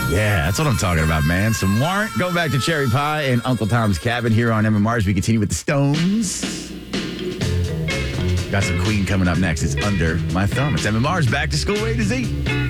Yeah, that's what I'm talking about, man. Some Warrant. Go back to Cherry Pie and Uncle Tom's Cabin here on MMRs. We continue with the Stones. Got some Queen coming up next. It's Under My Thumb. It's MMR's Back to School A to Z.